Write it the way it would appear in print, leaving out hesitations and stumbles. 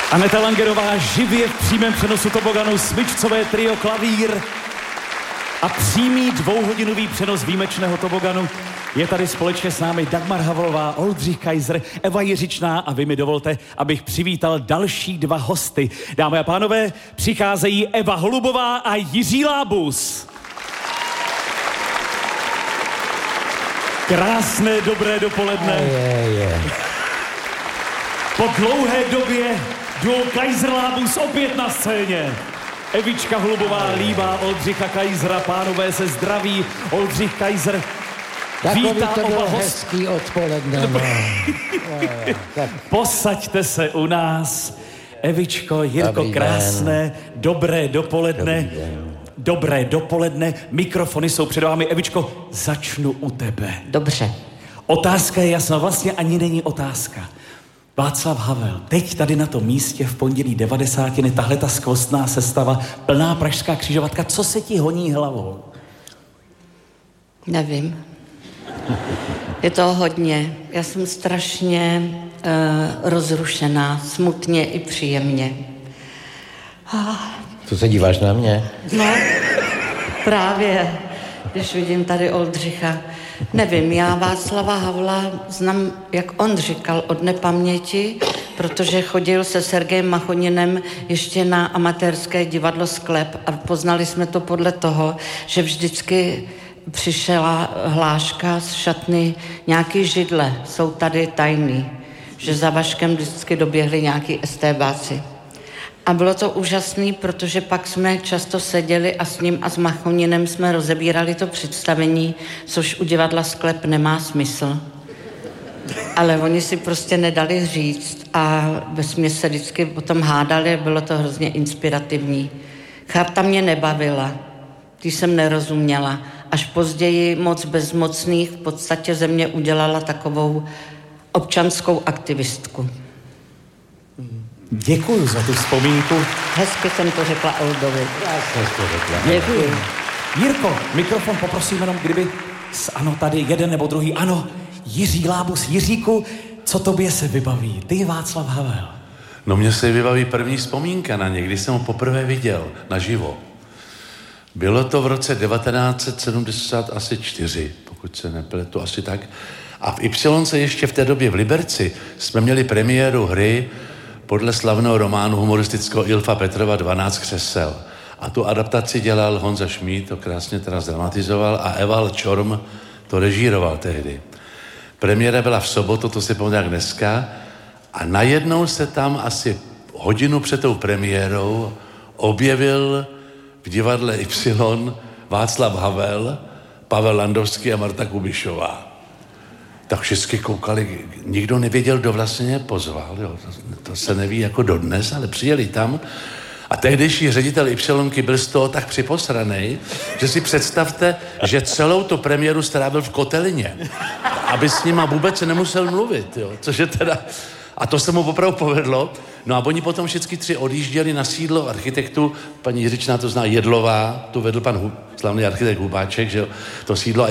Aneta Langerová živě v přímém přenosu toboganu, smyčcové trio klavír a přímý dvouhodinový přenos výjimečného toboganu. Je tady společně s námi Dagmar Havlová, Oldřich Kaiser, Eva Jiřičná a vy mi dovolte, abych přivítal další dva hosty. Dámy a pánové, přicházejí Eva Holubová a Jiří Lábus. Krásné, dobré dopoledne. Po dlouhé době duo Kaiser Lábus opět na scéně. Evička Holubová líbá Oldřicha Kaisera, pánové se zdraví, Oldřich Kaiser vítá oba hosty. Hezký odpoledne. No. Posaďte se u nás. Evičko, Jirko, Dobrý krásné, den. dobré dopoledne. Dobrý den. Dobré dopoledne, mikrofony jsou před vámi. Evičko, začnu u tebe. Dobře. Otázka je jasná, vlastně ani není otázka. Václav Havel, teď tady na tom místě v pondělí 90. tahle ta skvostná sestava, plná pražská křižovatka, co se ti honí hlavou? Nevím. Je to hodně. Já jsem strašně rozrušená, smutně i příjemně. Co se díváš na mě? No, právě, když vidím tady Oldřicha. Nevím, já Václava Havla znám, jak on říkal, od nepaměti, protože chodil se Sergejem Machoninem ještě na amatérské divadlo Sklep a poznali jsme to podle toho, že vždycky přišla hláška z šatny, nějaký židle, jsou tady tajný, že za Vaškem vždycky doběhli nějaký estébáci. A bylo to úžasný, protože pak jsme často seděli a s ním a s Machoninem jsme rozebírali to představení, což u divadla Sklep nemá smysl. Ale oni si prostě nedali říct a vesměs se vždycky o tom hádali, bylo to hrozně inspirativní. Charta mě nebavila, ty jsem nerozuměla. Až později Moc bezmocných v podstatě ze mě udělala takovou občanskou aktivistku. Děkuju za tu vzpomínku. Hezky jsem to řekla Oldovi. Děkuji. Jirko, mikrofon poprosím jenom, kdyby... Ano, tady jeden nebo druhý. Ano, Jiří Lábus. Jiříku, co tobě se vybaví? Ty, Václav Havel. No mně se vybaví první vzpomínka na ně, když jsem ho poprvé viděl naživo. Bylo to v roce 1974, pokud se nepletu, asi tak. A v Ypsilonce ještě v té době v Liberci jsme měli premiéru hry podle slavného románu humoristického Ilfa Petrova 12 křesel. A tu adaptaci dělal Honza Šmíd, to krásně teda zdramatizoval, a Eval Čorm to režíroval tehdy. Premiéra byla v sobotu, to si pamatuju jak dneska, a najednou se tam asi hodinu před tou premiérou objevil v divadle Y Václav Havel, Pavel Landovský a Marta Kubišová. Tak všichni koukali, nikdo nevěděl, kdo vlastně pozval, jo. To se neví jako dodnes, ale přijeli tam a tehdejší ředitel Ypsilonky byl z toho tak připosranej, že si představte, že celou tu premiéru strávil v Kotelině, aby s nima vůbec nemusel mluvit, jo. Což je teda... A to se mu opravdu povedlo. No a oni potom všichni tři odjížděli na sídlo architektů, paní Jiřičná to zná, Jedlová, tu vedl pan slavný architekt Hubáček, že jo, to sídlo.